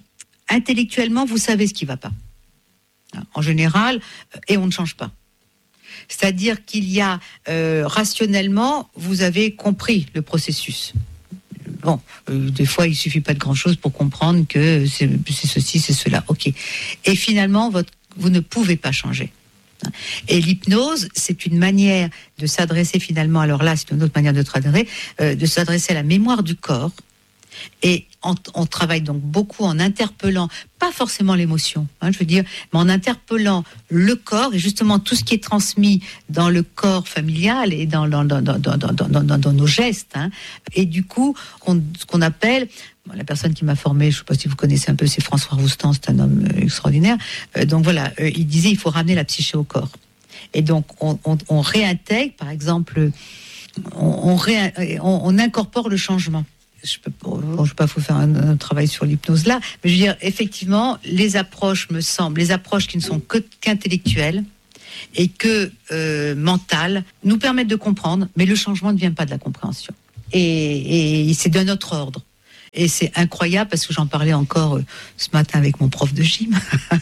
intellectuellement, vous savez ce qui ne va pas. En général, et on ne change pas. C'est-à-dire qu'il y a, rationnellement, vous avez compris le processus. Bon, des fois, il ne suffit pas de grand-chose pour comprendre que c'est ceci, c'est cela. OK. Et finalement, vous ne pouvez pas changer. Et l'hypnose, c'est une manière de s'adresser finalement, alors là, c'est une autre manière de s'adresser à la mémoire du corps. Et on travaille donc beaucoup en interpellant, pas forcément l'émotion, je veux dire, mais en interpellant le corps et justement tout ce qui est transmis dans le corps familial et dans nos gestes. Et du coup, ce qu'on appelle, la personne qui m'a formée, je ne sais pas si vous connaissez un peu, c'est François Roustan, c'est un homme extraordinaire. Donc voilà, il disait il faut ramener la psyché au corps. Et donc on réintègre, par exemple, on incorpore le changement. Je ne vais pas vous faire un travail sur l'hypnose là, mais je veux dire, effectivement, les approches qui ne sont qu'intellectuelles et que mentales, nous permettent de comprendre, mais le changement ne vient pas de la compréhension. Et c'est d'un autre ordre. Et c'est incroyable parce que j'en parlais encore ce matin avec mon prof de gym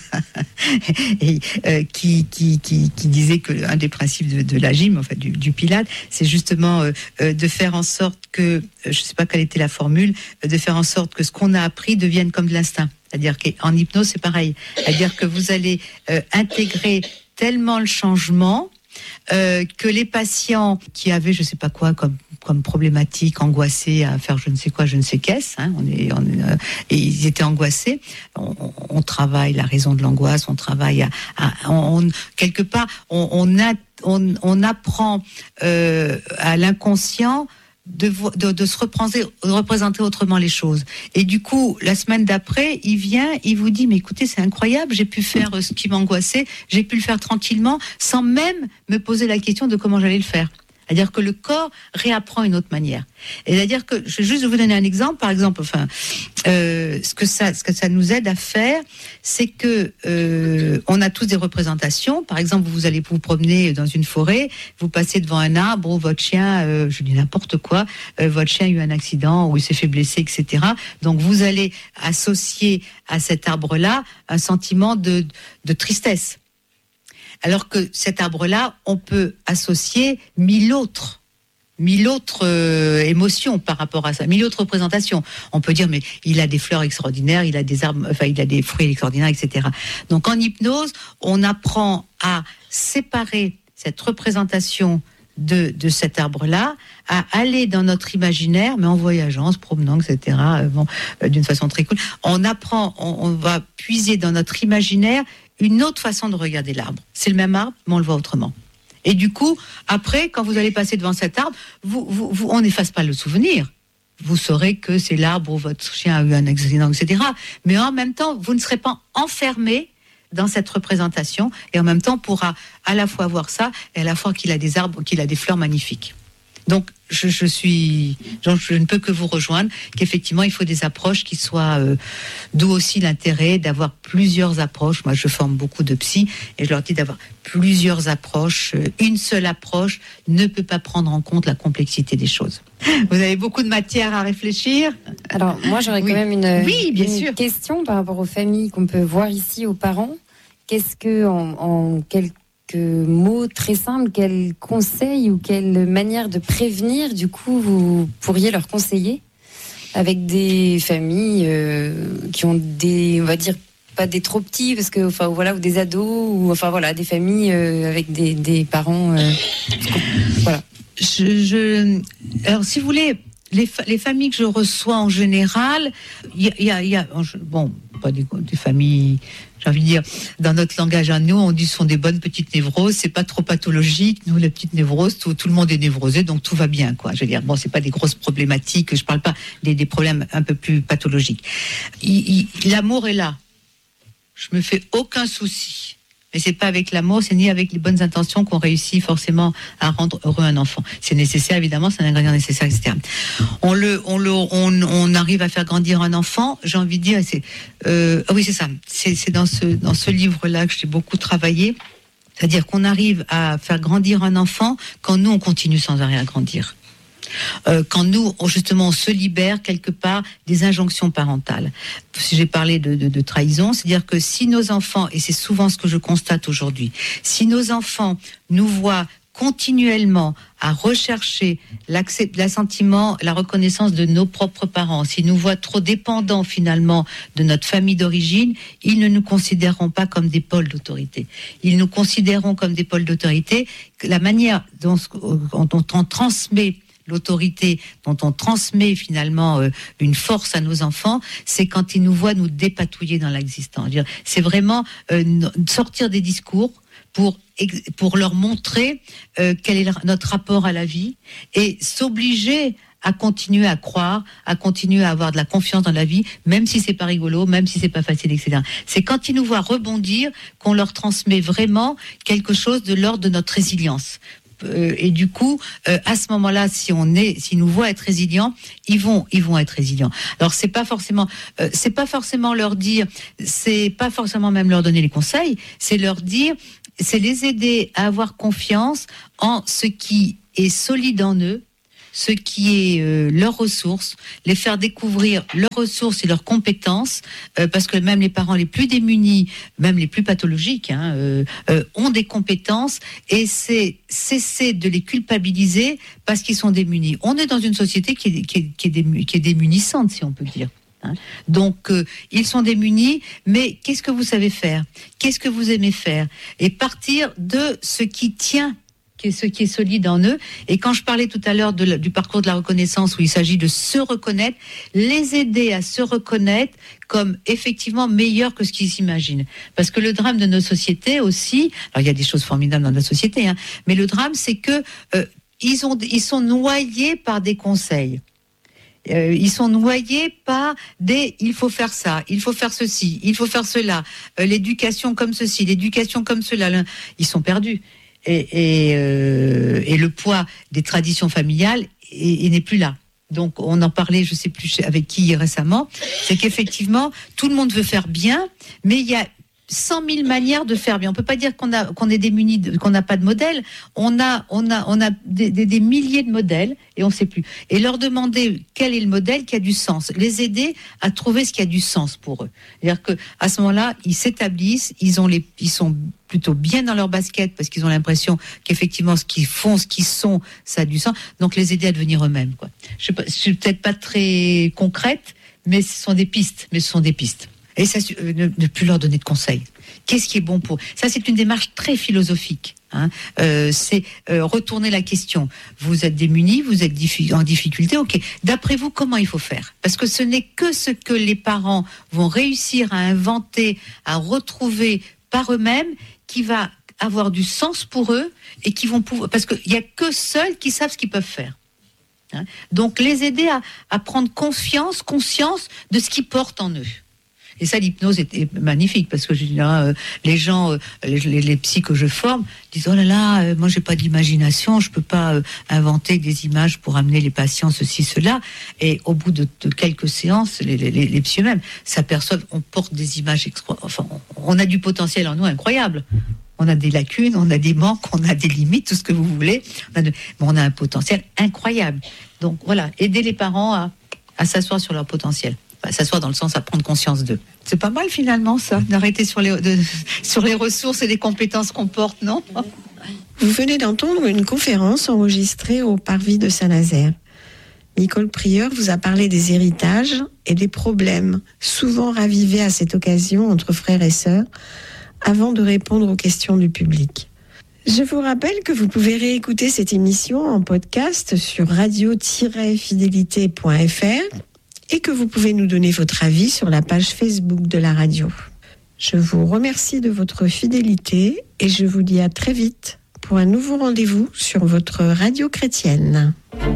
et, qui disait que un des principes de la gym, en fait du Pilate, c'est justement de faire en sorte que, je sais pas quelle était la formule, de faire en sorte que ce qu'on a appris devienne comme de l'instinct. C'est-à-dire qu'en hypnose c'est pareil. C'est-à-dire que vous allez intégrer tellement le changement que les patients qui avaient je sais pas quoi comme problématique, angoissés à faire je ne sais quoi, je ne sais qu'est-ce, et ils étaient angoissés. On travaille la raison de l'angoisse, on travaille quelque part, on apprend à l'inconscient de se représenter autrement les choses. Et du coup, la semaine d'après, il vient, il vous dit, mais écoutez, c'est incroyable, j'ai pu faire ce qui m'angoissait, j'ai pu le faire tranquillement, sans même me poser la question de comment j'allais le faire. C'est-à-dire que le corps réapprend une autre manière. Et c'est-à-dire que, je vais juste vous donner un exemple, par exemple, ce que ça nous aide à faire, c'est que on a tous des représentations. Par exemple, vous allez vous promener dans une forêt, vous passez devant un arbre où votre chien, je dis n'importe quoi, votre chien a eu un accident ou il s'est fait blesser, etc. Donc vous allez associer à cet arbre-là un sentiment de tristesse. Alors que cet arbre-là, on peut associer 1000 autres émotions par rapport à ça, 1000 autres représentations. On peut dire, mais il a des fleurs extraordinaires, il a des arbres, il a des fruits extraordinaires, etc. Donc en hypnose, on apprend à séparer cette représentation de cet arbre-là, à aller dans notre imaginaire, mais en voyageant, en se promenant, etc. D'une façon très cool. On va puiser dans notre imaginaire une autre façon de regarder l'arbre. C'est le même arbre, mais on le voit autrement. Et du coup, après, quand vous allez passer devant cet arbre, on n'efface pas le souvenir. Vous saurez que c'est l'arbre où votre chien a eu un accident, etc. Mais en même temps, vous ne serez pas enfermé dans cette représentation, et en même temps pourra à la fois voir ça, et à la fois qu'il a des arbres, qu'il a des fleurs magnifiques. Donc, je ne peux que vous rejoindre qu'effectivement, il faut des approches qui soient, d'où aussi l'intérêt d'avoir plusieurs approches. Moi, je forme beaucoup de psy et je leur dis d'avoir plusieurs approches. Une seule approche ne peut pas prendre en compte la complexité des choses. Vous avez beaucoup de matière à réfléchir. Alors, moi, j'aurais quand même une question par rapport aux familles qu'on peut voir ici, aux parents. Qu'est-ce que, en quelques mots très simples, quels conseils ou quelle manière de prévenir, du coup, vous pourriez leur conseiller avec des familles qui ont des, on va dire, pas des trop petits, parce que, enfin, voilà, ou des ados, ou enfin, voilà, des familles avec des parents. Voilà. Alors, si vous voulez, les familles que je reçois en général, il y a bon, pas des familles, j'ai envie de dire, dans notre langage à nous, on dit ce sont des bonnes petites névroses, c'est pas trop pathologique. Nous, les petites névroses, tout le monde est névrosé, donc tout va bien, quoi. Je veux dire, bon, c'est pas des grosses problématiques, je parle pas des problèmes un peu plus pathologiques. L'amour est là. Je me fais aucun souci. Mais c'est pas avec l'amour, c'est ni avec les bonnes intentions qu'on réussit forcément à rendre heureux un enfant. C'est nécessaire, évidemment, c'est un ingrédient nécessaire, etc. On arrive à faire grandir un enfant. J'ai envie de dire, oui, c'est ça. C'est dans ce livre-là que j'ai beaucoup travaillé. C'est-à-dire qu'on arrive à faire grandir un enfant quand nous on continue sans arrêt à grandir. Quand nous, justement, on se libère quelque part des injonctions parentales. Si j'ai parlé de trahison, c'est-à-dire que si nos enfants, et c'est souvent ce que je constate aujourd'hui, si nos enfants nous voient continuellement à rechercher l'assentiment, la reconnaissance de nos propres parents, s'ils nous voient trop dépendants finalement de notre famille d'origine, ils ne nous considéreront pas comme des pôles d'autorité. Ils nous considéreront comme des pôles d'autorité. La manière dont on transmet l'autorité, dont on transmet finalement une force à nos enfants, c'est quand ils nous voient nous dépatouiller dans l'existant. C'est vraiment sortir des discours pour leur montrer quel est notre rapport à la vie et s'obliger à continuer à croire, à continuer à avoir de la confiance dans la vie, même si c'est pas rigolo, même si c'est pas facile, etc. C'est quand ils nous voient rebondir qu'on leur transmet vraiment quelque chose de l'ordre de notre résilience. Et du coup, à ce moment-là, s'ils nous voient être résilients, ils vont être résilients. Alors c'est pas forcément leur dire, c'est pas forcément même leur donner les conseils, c'est leur dire, c'est les aider à avoir confiance en ce qui est solide en eux, ce qui est leurs ressources, les faire découvrir leurs ressources et leurs compétences, parce que même les parents les plus démunis, même les plus pathologiques, ont des compétences, et c'est cesser de les culpabiliser parce qu'ils sont démunis. On est dans une société qui est démunissante, si on peut dire. Donc, ils sont démunis, mais qu'est-ce que vous savez faire ? Qu'est-ce que vous aimez faire ? Et partir de ce qui tient, ce qui est solide en eux. Et quand je parlais tout à l'heure du parcours de la reconnaissance, où il s'agit de se reconnaître, les aider à se reconnaître comme effectivement meilleurs que ce qu'ils s'imaginent. Parce que le drame de nos sociétés aussi, alors il y a des choses formidables dans notre société, mais le drame, c'est que ils sont noyés par des conseils. Ils sont noyés par il faut faire ça, il faut faire ceci, il faut faire cela, l'éducation comme ceci, l'éducation comme cela. Ils sont perdus. Et le poids des traditions familiales n'est plus là. Donc on en parlait, je ne sais plus avec qui récemment, c'est qu'effectivement tout le monde veut faire bien, mais il y a 100 000 manières de faire bien. On peut pas dire qu'on est démuni, qu'on n'a pas de modèle. On a des milliers de modèles et on sait plus. Et leur demander quel est le modèle qui a du sens. Les aider à trouver ce qui a du sens pour eux. C'est-à-dire que à ce moment-là, ils s'établissent, ils sont plutôt bien dans leur basket parce qu'ils ont l'impression qu'effectivement ce qu'ils font, ce qu'ils sont, ça a du sens. Donc les aider à devenir eux-mêmes, quoi. Je suis peut-être pas très concrète, mais ce sont des pistes. Et ça, ne plus leur donner de conseils. Qu'est-ce qui est bon pour... Ça, c'est une démarche très philosophique. C'est retourner la question. Vous êtes démunis, vous êtes en difficulté, ok. D'après vous, comment il faut faire ? Parce que ce n'est que ce que les parents vont réussir à inventer, à retrouver par eux-mêmes, qui va avoir du sens pour eux et qui vont pouvoir... Parce qu'il n'y a que seuls qui savent ce qu'ils peuvent faire. Donc, les aider à prendre conscience de ce qu'ils portent en eux. Et ça, l'hypnose est magnifique parce que les gens, les psys que je forme disent oh là là, moi j'ai pas d'imagination, je peux pas inventer des images pour amener les patients ceci cela. Et au bout de quelques séances, les psys eux-mêmes s'aperçoivent, on porte des images on a du potentiel en nous incroyable. On a des lacunes, on a des manques, on a des limites, tout ce que vous voulez. Mais on a un potentiel incroyable. Donc voilà, aider les parents à s'asseoir sur leur potentiel. S'asseoir dans le sens à prendre conscience d'eux. C'est pas mal finalement ça, d'arrêter sur les ressources et les compétences qu'on porte, non ? Vous venez d'entendre une conférence enregistrée au Parvis de Saint-Nazaire. Nicole Prieur vous a parlé des héritages et des problèmes souvent ravivés à cette occasion entre frères et sœurs avant de répondre aux questions du public. Je vous rappelle que vous pouvez réécouter cette émission en podcast sur radio-fidélité.fr et que vous pouvez nous donner votre avis sur la page Facebook de la radio. Je vous remercie de votre fidélité et je vous dis à très vite pour un nouveau rendez-vous sur votre radio chrétienne.